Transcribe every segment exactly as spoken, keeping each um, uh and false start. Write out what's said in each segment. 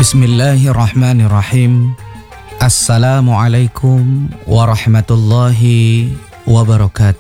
Bismillahirrahmanirrahim. Assalamualaikum warahmatullahi wabarakatuh.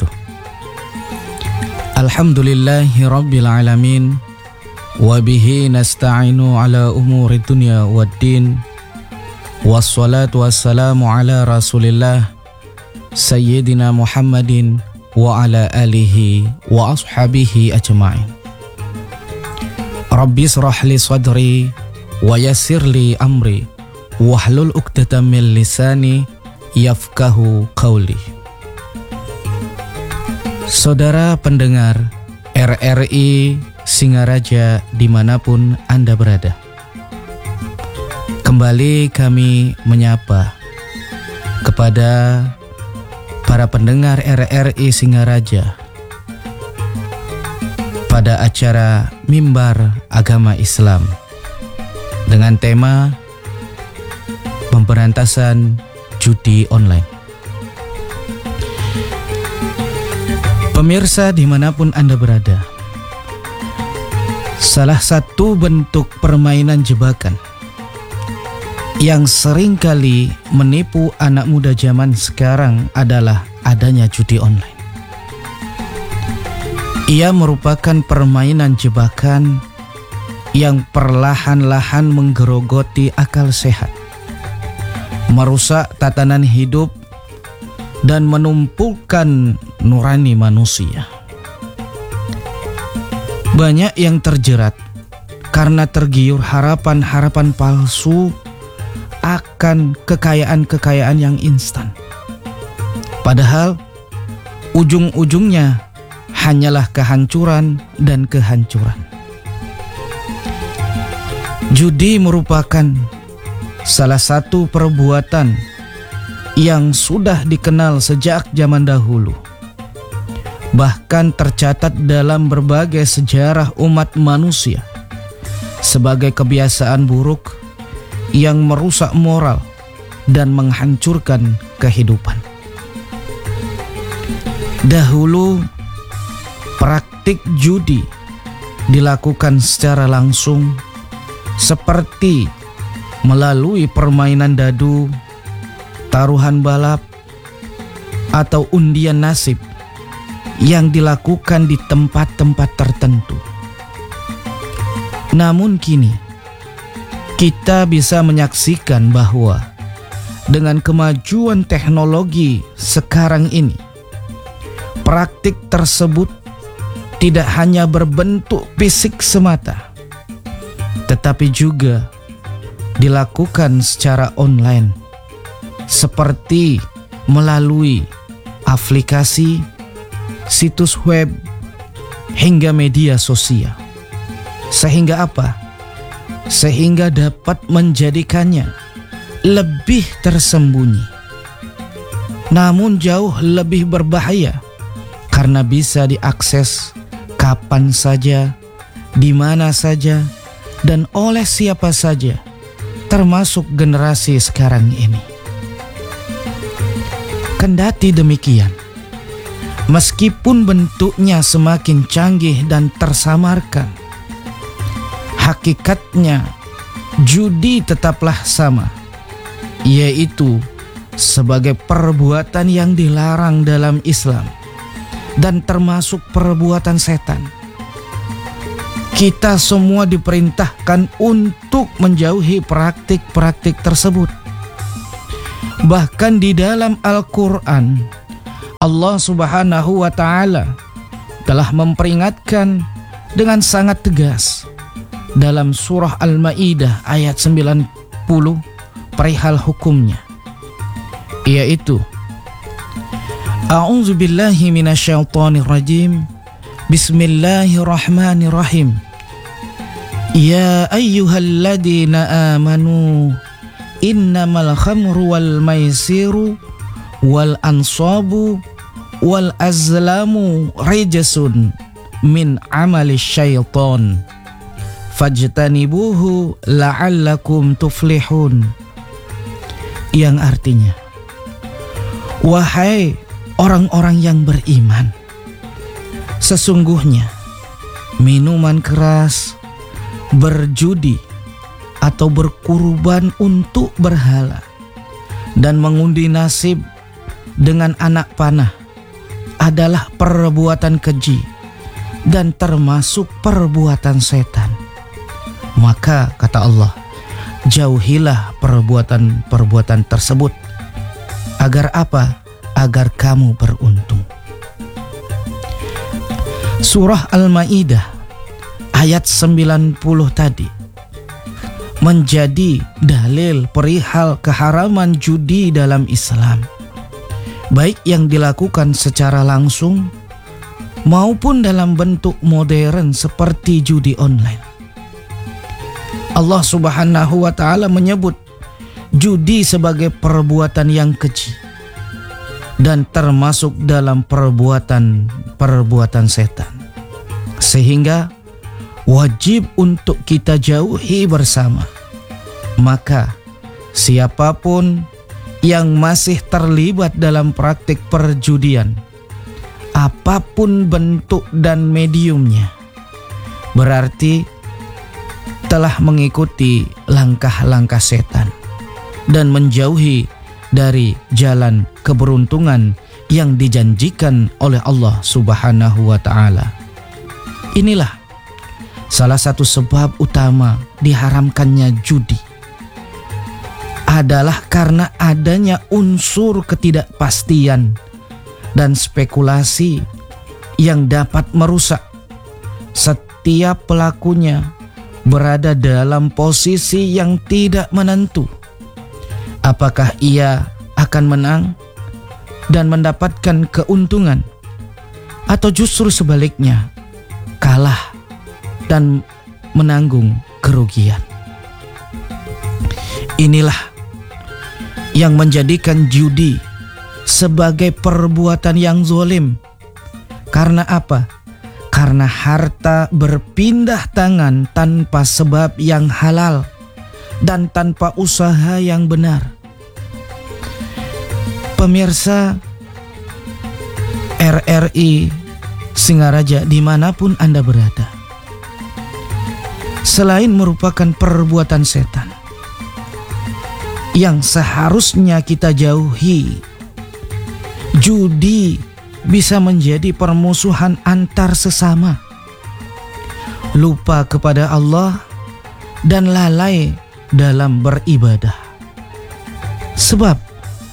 Alhamdulillahi rabbil alamin. Wabihi nasta'inu ala umuri dunya waddin. Wassalatu wassalamu ala rasulillah Sayyidina Muhammadin wa ala alihi wa ashabihi ajma'in. Rabbi israh li sadri wa yassir li amri wahlul uqdatam min lisani yafqahu qawli. Saudara pendengar R R I Singaraja dimanapun Anda berada, kembali kami menyapa kepada para pendengar R R I Singaraja pada acara Mimbar Agama Islam dengan tema pemberantasan judi online. Pemirsa dimanapun Anda berada, salah satu bentuk permainan jebakan yang seringkali menipu anak muda zaman sekarang adalah adanya judi online. Ia merupakan permainan jebakan yang perlahan-lahan menggerogoti akal sehat, merusak tatanan hidup, dan menumpukan nurani manusia. Banyak yang terjerat karena tergiur harapan-harapan palsu akan kekayaan-kekayaan yang instan. Padahal ujung-ujungnya hanyalah kehancuran dan kehancuran. Judi merupakan salah satu perbuatan yang sudah dikenal sejak zaman dahulu. Bahkan tercatat dalam berbagai sejarah umat manusia sebagai kebiasaan buruk yang merusak moral dan menghancurkan kehidupan. Dahulu praktik judi dilakukan secara langsung, seperti melalui permainan dadu, taruhan balap, atau undian nasib yang dilakukan di tempat-tempat tertentu. Namun kini kita bisa menyaksikan bahwa dengan kemajuan teknologi sekarang ini, praktik tersebut tidak hanya berbentuk fisik semata, tetapi juga dilakukan secara online, seperti melalui aplikasi, situs web, hingga media sosial. Sehingga apa? Sehingga dapat menjadikannya lebih tersembunyi, namun jauh lebih berbahaya karena bisa diakses kapan saja, di mana saja, dan oleh siapa saja, termasuk generasi sekarang ini. Kendati demikian, meskipun bentuknya semakin canggih dan tersamarkan, hakikatnya judi tetaplah sama, yaitu sebagai perbuatan yang dilarang dalam Islam dan termasuk perbuatan setan. Kita semua diperintahkan untuk menjauhi praktik-praktik tersebut. Bahkan di dalam Al-Quran, Allah Subhanahu wa Ta'ala telah memperingatkan dengan sangat tegas dalam surah Al-Maidah ayat sembilan puluh perihal hukumnya, yaitu A'udzu billahi minasyaitonir rajim. Bismillahirrahmanirrahim. Ya ayyuhalladzina amanu innamal khamru wal maisiru wal ansabu wal azlamu rijsun min amali syaiton fajtanibuhu la'allakum tuflihun. Yang artinya, wahai orang-orang yang beriman, sesungguhnya minuman keras, berjudi, atau berkurban untuk berhala dan mengundi nasib dengan anak panah adalah perbuatan keji dan termasuk perbuatan setan. Maka kata Allah, jauhilah perbuatan-perbuatan tersebut. Agar apa? Agar kamu beruntung. Surah Al-Maidah ayat sembilan puluh tadi menjadi dalil perihal keharaman judi dalam Islam, baik yang dilakukan secara langsung maupun dalam bentuk modern seperti judi online. Allah Subhanahu wa ta'ala menyebut judi sebagai perbuatan yang keji dan termasuk dalam perbuatan-perbuatan setan, sehingga wajib untuk kita jauhi bersama. Maka siapapun yang masih terlibat dalam praktik perjudian, apapun bentuk dan mediumnya, berarti telah mengikuti langkah-langkah setan dan menjauhi dari jalan keberuntungan yang dijanjikan oleh Allah Subhanahu wa ta'ala. Inilah salah satu sebab utama diharamkannya judi, adalah karena adanya unsur ketidakpastian dan spekulasi yang dapat merusak. Setiap pelakunya berada dalam posisi yang tidak menentu. Apakah ia akan menang dan mendapatkan keuntungan, atau justru sebaliknya kalah dan menanggung kerugian. Inilah yang menjadikan judi sebagai perbuatan yang zalim. Karena apa? Karena harta berpindah tangan tanpa sebab yang halal dan tanpa usaha yang benar. Pemirsa R R I Singaraja dimanapun Anda berada, selain merupakan perbuatan setan yang seharusnya kita jauhi, judi bisa menjadi permusuhan antar sesama, lupa kepada Allah dan lalai dalam beribadah. Sebab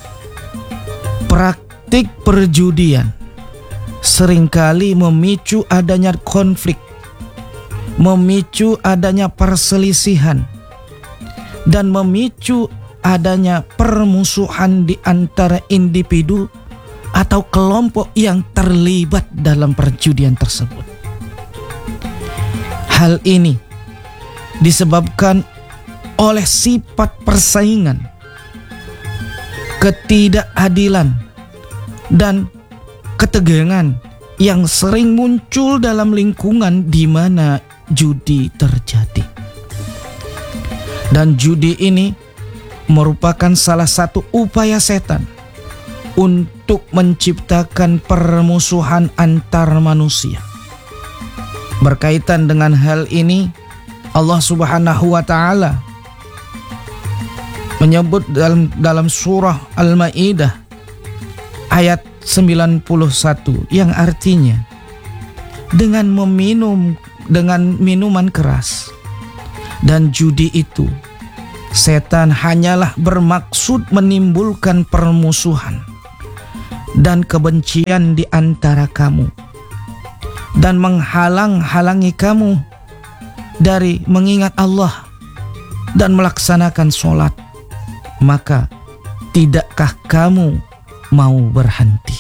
praktik perjudian seringkali memicu adanya konflik, memicu adanya perselisihan, dan memicu adanya permusuhan di antara individu atau kelompok yang terlibat dalam perjudian tersebut. Hal ini disebabkan oleh sifat persaingan, ketidakadilan, dan ketegangan yang sering muncul dalam lingkungan di mana judi terjadi. Dan judi ini merupakan salah satu upaya setan untuk menciptakan permusuhan antar manusia. Berkaitan dengan hal ini, Allah Subhanahu wa ta'ala menyebut dalam dalam surah Al-Maidah ayat sembilan puluh satu, yang artinya dengan meminum dengan minuman keras dan judi itu, setan hanyalah bermaksud menimbulkan permusuhan dan kebencian di antara kamu dan menghalang-halangi kamu dari mengingat Allah dan melaksanakan sholat. Maka tidakkah kamu mau berhenti?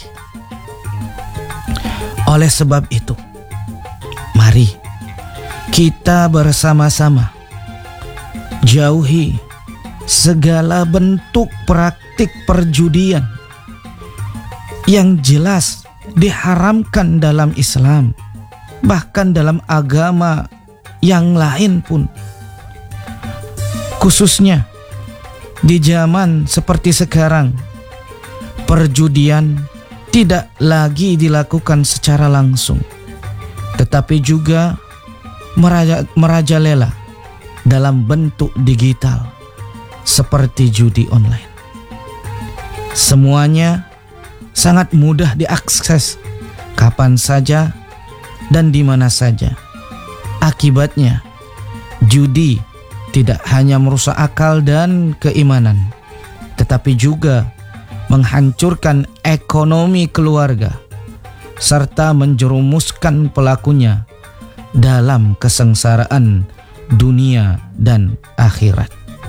Oleh sebab itu, mari kita bersama-sama jauhi segala bentuk praktik perjudian yang jelas diharamkan dalam Islam, bahkan dalam agama yang lain pun. Khususnya di zaman seperti sekarang, perjudian tidak lagi dilakukan secara langsung, tetapi juga meraja, merajalela dalam bentuk digital seperti judi online. Semuanya sangat mudah diakses kapan saja dan di mana saja. Akibatnya, judi tidak hanya merusak akal dan keimanan, tetapi juga menghancurkan ekonomi keluarga serta menjerumuskan pelakunya dalam kesengsaraan dunia dan akhirat.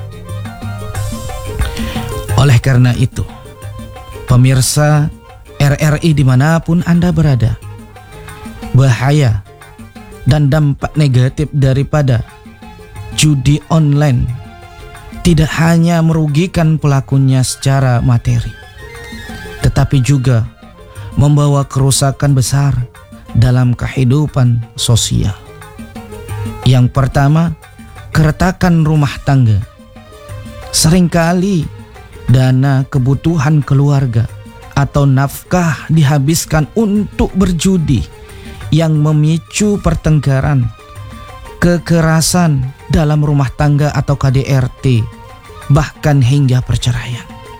Oleh karena itu, pemirsa R R I dimanapun Anda berada, bahaya dan dampak negatif daripada judi online tidak hanya merugikan pelakunya secara materi, tetapi juga membawa kerusakan besar dalam kehidupan sosial. Yang pertama, keretakan rumah tangga. Seringkali dana kebutuhan keluarga atau nafkah dihabiskan untuk berjudi yang memicu pertengkaran, kekerasan dalam rumah tangga atau K D R T, bahkan hingga perceraian.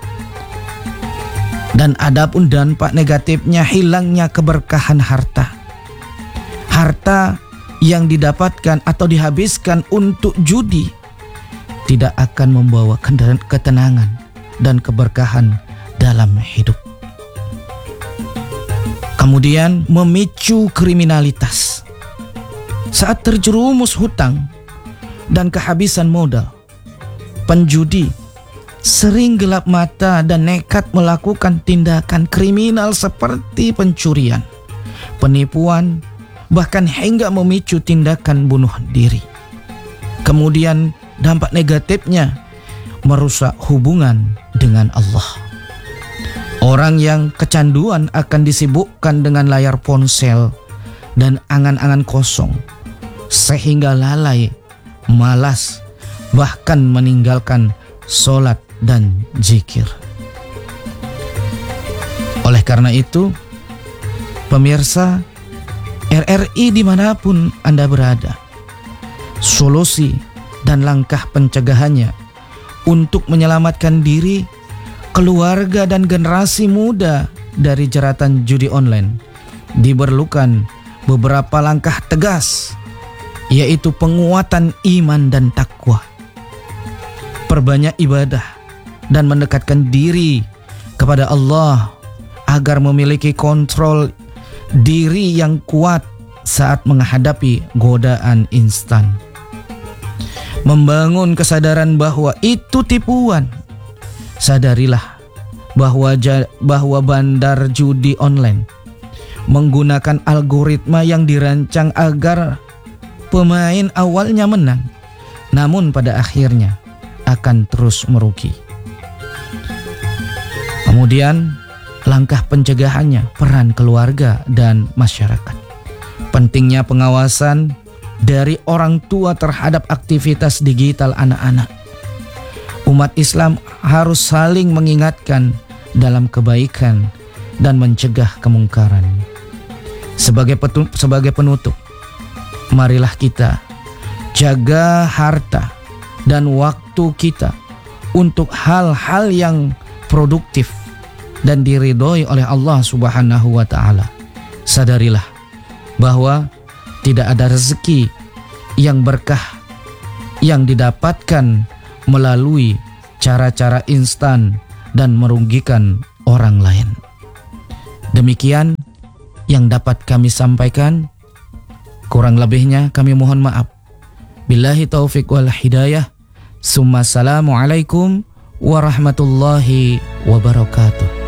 Dan adapun dampak negatifnya, hilangnya keberkahan harta. Harta yang didapatkan atau dihabiskan untuk judi tidak akan membawa ketenangan dan keberkahan dalam hidup. Kemudian memicu kriminalitas. Saat terjerumus hutang dan kehabisan modal, penjudi sering gelap mata dan nekat melakukan tindakan kriminal seperti pencurian, penipuan, bahkan hingga memicu tindakan bunuh diri. Kemudian dampak negatifnya merusak hubungan dengan Allah. Orang yang kecanduan akan disibukkan dengan layar ponsel dan angan-angan kosong, sehingga lalai, malas, bahkan meninggalkan sholat dan zikir. Oleh karena itu, pemirsa R R I dimanapun Anda berada, solusi dan langkah pencegahannya untuk menyelamatkan diri, keluarga dan generasi muda dari jeratan judi online diperlukan beberapa langkah tegas, yaitu penguatan iman dan takwa, perbanyak ibadah dan mendekatkan diri kepada Allah agar memiliki kontrol diri yang kuat saat menghadapi godaan instan. Membangun kesadaran bahwa itu tipuan. Sadarilah bahwa ja, bahwa bandar judi online menggunakan algoritma yang dirancang agar pemain awalnya menang, namun pada akhirnya akan terus merugi. Kemudian langkah pencegahannya, peran keluarga dan masyarakat. Pentingnya pengawasan dari orang tua terhadap aktivitas digital anak-anak. Umat Islam harus saling mengingatkan dalam kebaikan dan mencegah kemungkaran. Sebagai petu- sebagai penutup, marilah kita jaga harta dan waktu kita untuk hal-hal yang produktif dan diridhoi oleh Allah Subhanahu wa taala. Sadarilah bahwa tidak ada rezeki yang berkah yang didapatkan melalui cara-cara instan dan merugikan orang lain. Demikian yang dapat kami sampaikan. Kurang lebihnya kami mohon maaf. Billahi taufiq wal hidayah. Summa assalamualaikum warahmatullahi wabarakatuh.